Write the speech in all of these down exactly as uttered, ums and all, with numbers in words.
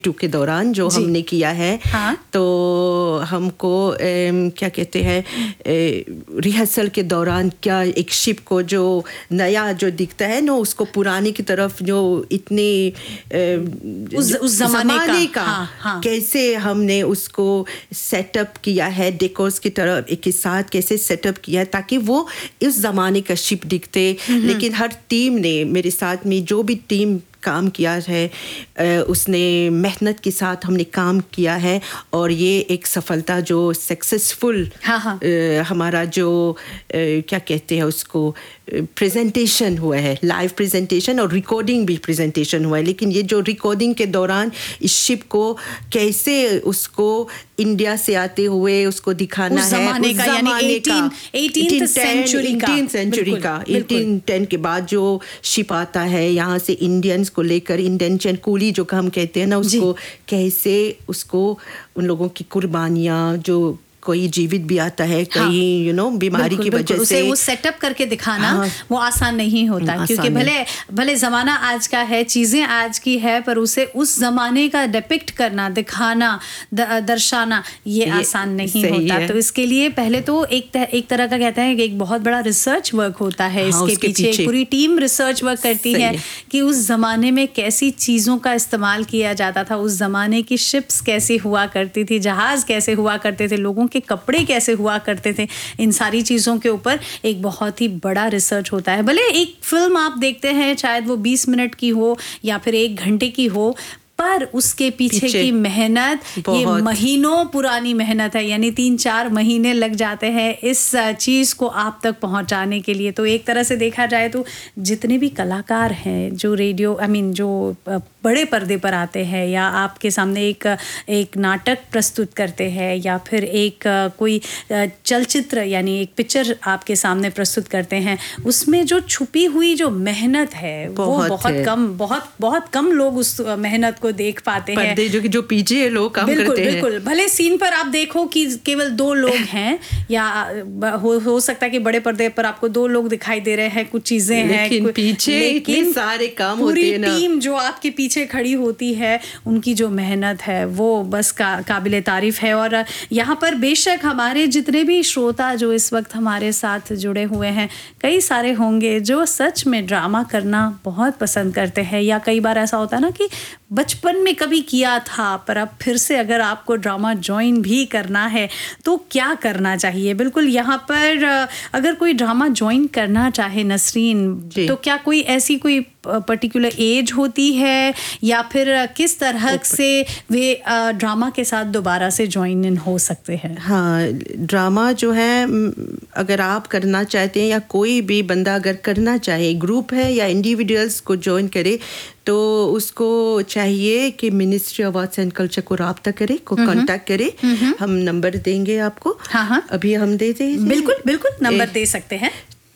To के दौरान जो हमने किया है। हाँ? तो हमको ए, क्या कहते हैं रिहर्सल के दौरान क्या एक शिप को जो नया जो दिखता है ना उसको पुराने की तरफ जो इतने ए, उस, उस जमाने, जमाने का, का हाँ, हाँ. कैसे हमने उसको सेटअप किया है डेकोर्स की तरफ एक के साथ कैसे सेटअप किया ताकि वो इस जमाने का शिप दिखते। लेकिन हर टीम ने मेरे साथ में जो भी टीम काम किया है उसने मेहनत के साथ हमने काम किया है और ये एक सफलता जो सक्सेसफुल हाँ हाँ. हमारा जो क्या कहते हैं उसको प्रेजेंटेशन हुआ है लाइव प्रेजेंटेशन और रिकॉर्डिंग भी प्रेजेंटेशन हुआ है। लेकिन ये जो रिकॉर्डिंग के दौरान इस शिप को कैसे उसको इंडिया से आते हुए उसको दिखाना उस है उस का, यानी एटीन्थ सेंचुरी का सेंचुरी का एटीन टेन के बाद जो शिप आता है यहाँ से इंडियंस को लेकर इंडेंचन कूली जो हम कहते हैं ना उसको कैसे उसको उन लोगों की कुर्बानियाँ जो कोई जीवित भी आता है कहीं यू हाँ, नो बीमारी की वजह से वो सेटअप करके दिखाना हाँ, वो आसान नहीं होता आसान क्योंकि भले भले ज़माना आज का है चीज़ें आज की है पर उसे उस ज़माने का डिपिक्ट करना दिखाना दर्शाना ये, ये आसान नहीं होता। तो इसके लिए पहले तो एक तर, एक तरह का कहते हैं कि एक बहुत बड़ा रिसर्च वर्क होता है। हाँ, इसके पीछे, पीछे पूरी टीम रिसर्च वर्क करती है कि उस ज़माने में कैसी चीज़ों का इस्तेमाल किया जाता था, उस ज़माने की शिप्स कैसी हुआ करती थी, जहाज़ कैसे हुआ करते थे, लोगों के कपड़े कैसे हुआ करते थे, इन सारी चीज़ों के ऊपर एक बहुत ही बड़ा रिसर्च होता है। भले एक फिल्म आप देखते हैं शायद वो बीस मिनट की हो या फिर एक घंटे की हो पर उसके पीछे, पीछे की मेहनत ये महीनों पुरानी मेहनत है, यानी तीन चार महीने लग जाते हैं इस चीज़ को आप तक पहुंचाने के लिए। तो एक तरह से देखा जाए तो जितने भी कलाकार हैं जो रेडियो आई मीन जो बड़े पर्दे पर आते हैं या आपके सामने एक एक नाटक प्रस्तुत करते हैं या फिर एक कोई चलचित्र यानी एक पिक्चर आपके सामने प्रस्तुत करते हैं, उसमें जो छुपी हुई जो मेहनत है वो बहुत कम बहुत बहुत कम लोग उस मेहनत को देख पाते हैं। पर्दे जो जो पीछे लोग काम बिल्कुल, करते हैं। बिल्कुल भले सीन पर आप देखो कि केवल दो लोग हैं या हो, हो सकता है कि बड़े पर्दे पर आपको दो लोग दिखाई दे रहे हैं, कुछ चीजें हैं लेकिन पीछे इतने सारे काम होते हैं ना। पूरी टीम जो आपके पीछे खड़ी होती है उनकी जो मेहनत है वो बस का काबिले तारीफ है। और यहाँ पर बेशक हमारे जितने भी श्रोता जो इस वक्त हमारे साथ जुड़े हुए हैं कई सारे होंगे जो सच में ड्रामा करना बहुत पसंद करते हैं या कई बार ऐसा होता है ना कि बचपन में कभी किया था पर अब फिर से अगर आपको ड्रामा ज्वाइन भी करना है तो क्या करना चाहिए। बिल्कुल यहाँ पर अगर कोई ड्रामा ज्वाइन करना चाहे नसरीन तो क्या कोई ऐसी कोई पर्टिकुलर एज होती है या फिर किस तरह से वे ड्रामा के साथ दोबारा से ज्वाइन इन हो सकते हैं? हाँ, ड्रामा जो है अगर आप करना चाहते हैं या कोई भी बंदा अगर करना चाहे, ग्रुप है या इंडिविजुअल्स को ज्वाइन करे तो उसको चाहिए कि ministry of arts and culture को राब्ता करे, को कांटेक्ट करे। हम नंबर देंगे आपको। हाँ हाँ अभी हम दे दें। बिल्कुल बिल्कुल नंबर दे सकते हैं।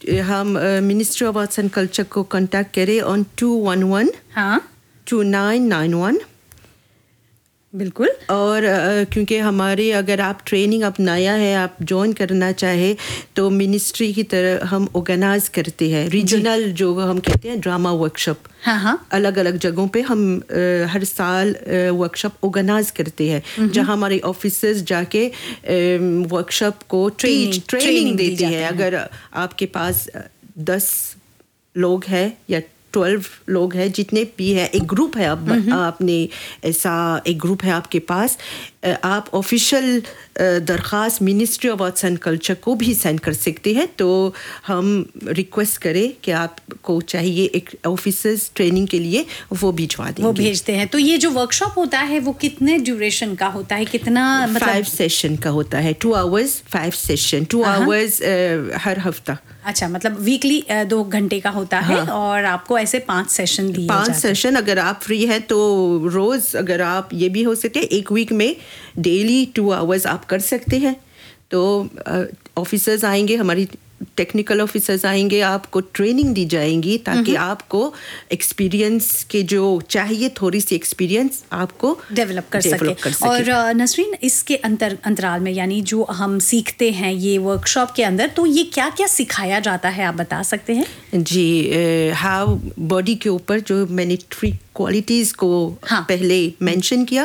हम ministry of arts and culture को कांटेक्ट करें ऑन टू वन वन हाँ टू नाइन नाइन वन। बिल्कुल। और uh, क्योंकि हमारे अगर आप ट्रेनिंग अब नया है आप ज्वाइन करना चाहे तो मिनिस्ट्री की तरह हम ऑर्गेनाइज करते हैं रीजनल जो हम कहते हैं ड्रामा वर्कशॉप। हाँ हाँ अलग अलग जगहों पे हम uh, हर साल वर्कशॉप ऑर्गेनाइज करते हैं जहाँ हमारे ऑफिसर्स जाके वर्कशॉप uh, को ट्रेनिंग ट्रेनिंग देते हैं। अगर आपके पास दस लोग हैं या ट्वेल्व लोग हैं जितने भी है एक ग्रुप है आप, आपने ऐसा एक ग्रुप है आपके पास, आप ऑफिशियल दरख्वास्त ministry of arts and culture को भी सेंड कर सकते हैं। तो हम रिक्वेस्ट करें कि आपको चाहिए एक ऑफिसर्स ट्रेनिंग के लिए वो भिजवा देंगे, वो भेजते हैं। तो ये जो वर्कशॉप होता है वो कितने ड्यूरेशन का होता है, कितना मतलब? फाइव सेशन का होता है, two hours five session, two hours हर हफ्ता। अच्छा, मतलब वीकली दो घंटे का होता है। हाँ। और आपको ऐसे पांच सेशन दिए पांच सेशन अगर आप फ्री है तो रोज अगर आप ये भी हो सकते एक वीक में डेली टू आवर्स आप कर सकते हैं। तो ऑफिसर्स आएंगे, हमारी टेक्निकल ऑफिसर्स आएंगे, आपको ट्रेनिंग दी जाएंगी ताकि आपको एक्सपीरियंस के जो चाहिए थोड़ी सी एक्सपीरियंस आपको डेवलप कर सके, कर सके। और नसरीन इसके अंतर अंतराल में यानी जो हम सीखते हैं ये वर्कशॉप के अंदर, तो ये क्या क्या सिखाया जाता है आप बता सकते हैं? जी, हाउ बॉडी के ऊपर जो मैंने थ्री क्वालिटीज़ को हाँ. पहले मेंशन किया